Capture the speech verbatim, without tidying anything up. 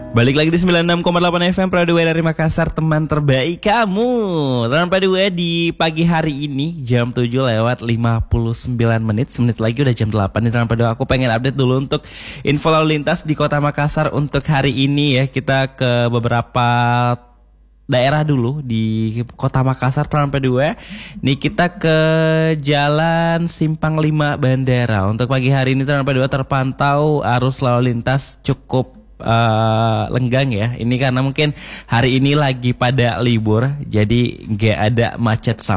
Balik lagi di sembilan puluh enam koma delapan F M Pradua dari Makassar, teman terbaik kamu. Teman Pradua di pagi hari ini jam tujuh lewat lima puluh sembilan menit. Semenit lagi udah jam delapan nih teman Pradua. Aku pengen update dulu untuk info lalu lintas di Kota Makassar untuk hari ini ya. Kita ke beberapa daerah dulu di Kota Makassar teman Pradua. Nih kita ke Jalan Simpang lima Bandara. Untuk pagi hari ini teman Pradua terpantau arus lalu lintas cukup Uh, lenggang ya. Ini karena mungkin hari ini lagi pada libur, jadi nggak ada macet sama